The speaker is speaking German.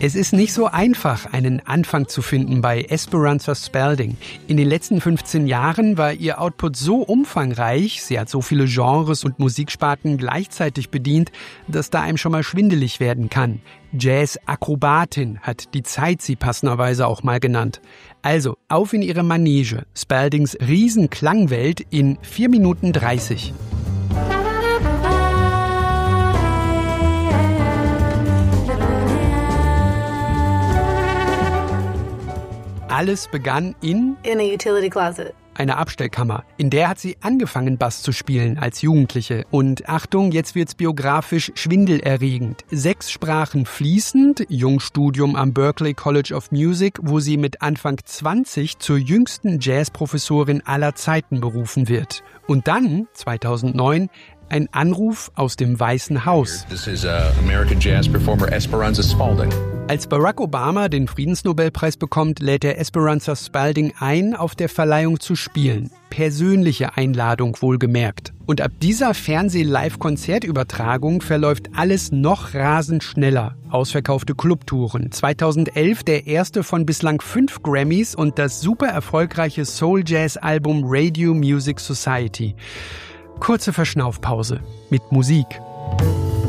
Es ist nicht so einfach, einen Anfang zu finden bei Esperanza Spalding. In den letzten 15 Jahren war ihr Output so umfangreich, sie hat so viele Genres und Musiksparten gleichzeitig bedient, dass da einem schon mal schwindelig werden kann. Jazz-Akrobatin hat die Zeit sie passenderweise auch mal genannt. Also, auf in ihre Manege. Spaldings Riesenklangwelt in 4 Minuten 30. Alles begann in a utility closet. Einer Abstellkammer. In der hat sie angefangen, Bass zu spielen als Jugendliche. Und Achtung, jetzt wird's biografisch schwindelerregend. 6 Sprachen fließend, Jungstudium am Berklee College of Music, wo sie mit Anfang 20 zur jüngsten Jazzprofessorin aller Zeiten berufen wird. Und dann, 2009, ein Anruf aus dem Weißen Haus. This is American jazz performer Esperanza Spalding. Als Barack Obama den Friedensnobelpreis bekommt, lädt er Esperanza Spalding ein, auf der Verleihung zu spielen. Persönliche Einladung wohlgemerkt. Und ab dieser Fernseh-Live-Konzertübertragung verläuft alles noch rasend schneller. Ausverkaufte Clubtouren. 2011 der erste von bislang 5 Grammys und das super erfolgreiche Soul-Jazz-Album Radio Music Society. Kurze Verschnaufpause mit Musik.